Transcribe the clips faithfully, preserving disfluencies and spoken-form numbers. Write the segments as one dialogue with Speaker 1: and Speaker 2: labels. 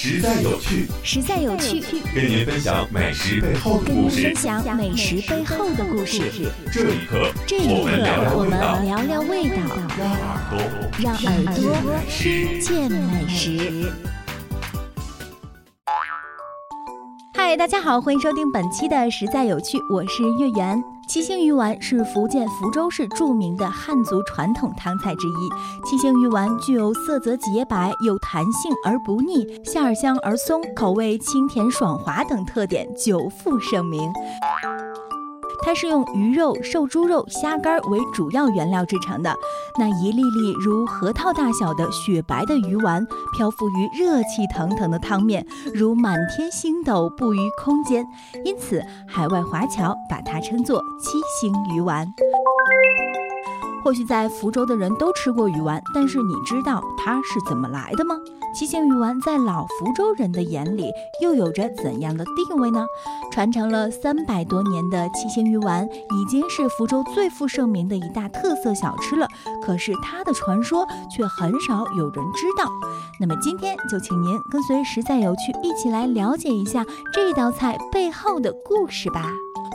Speaker 1: 实在有趣，
Speaker 2: 实在有趣，
Speaker 1: 跟您分享美食背后的故事。
Speaker 2: 分享美食背后的故事。
Speaker 1: 这一刻，
Speaker 2: 这一刻，我们聊聊味道，
Speaker 1: 让
Speaker 2: 耳朵听见美食。嗨，大家好，欢迎收听本期的实在有趣，我是月圆。七星鱼丸是福建福州市著名的汉族传统汤菜之一。七星鱼丸具有色泽洁白、有弹性而不腻、馅儿香而松、口味清甜爽滑等特点，久负盛名。它是用鱼肉、瘦猪肉、虾干为主要原料制成的。那一粒粒如核桃大小的雪白的鱼丸，漂浮于热气腾腾的汤面，如满天星斗布于空间。因此，海外华侨把它称作七星鱼丸。或许在福州的人都吃过鱼丸，但是你知道它是怎么来的吗？七星鱼丸在老福州人的眼里又有着怎样的地位呢？传承了三百多年的七星鱼丸已经是福州最负盛名的一大特色小吃了，可是它的传说却很少有人知道。那么今天就请您跟随实在有趣一起来了解一下这道菜背后的故事吧。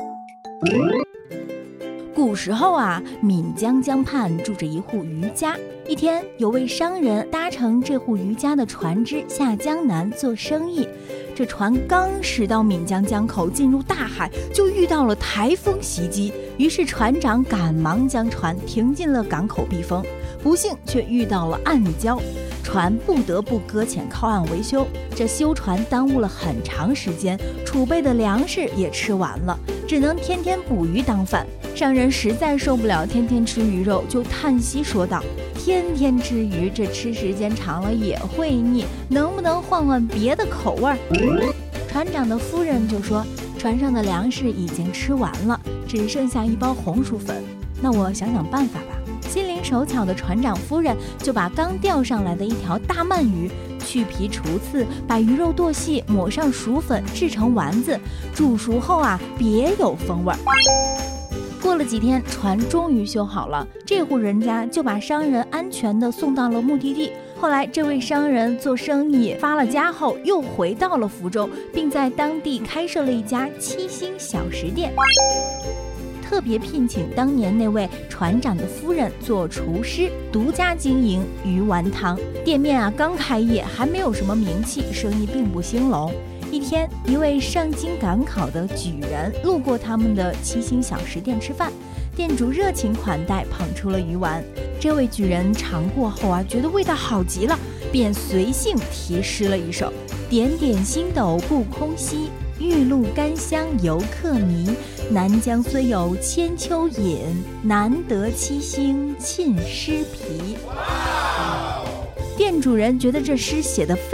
Speaker 2: 古时候啊，闽江江畔住着一户渔家。一天，有位商人搭乘这户渔家的船只下江南做生意。这船刚驶到闽江江口，进入大海，就遇到了台风袭击。于是船长赶忙将船停进了港口避风，不幸却遇到了暗礁，船不得不搁浅靠岸维修。这修船耽误了很长时间，储备的粮食也吃完了，只能天天捕鱼当饭。商人实在受不了天天吃鱼肉，就叹息说道：天天吃鱼，这吃时间长了也会腻，能不能换换别的口味？船长的夫人就说：船上的粮食已经吃完了，只剩下一包红薯粉，那我想想办法吧。心灵手巧的船长夫人就把刚钓上来的一条大鳗鱼去皮除刺，把鱼肉剁细，抹上薯粉，制成丸子，煮熟后啊，别有风味。过了几天，船终于修好了，这户人家就把商人安全地送到了目的地。后来这位商人做生意发了家后，又回到了福州，并在当地开设了一家七星小食店，特别聘请当年那位船长的夫人做厨师，独家经营鱼丸汤。店面啊刚开业，还没有什么名气，生意并不兴隆。一天，一位上京赶考的举人路过他们的七星小食店吃饭，店主热情款待，捧出了鱼丸。这位举人尝过后啊，觉得味道好极了，便随性题诗了一首：点点星斗不空隙，玉露甘香犹客迷。南疆虽有千秋饮，难得七星沁诗皮。店主人觉得这诗写得非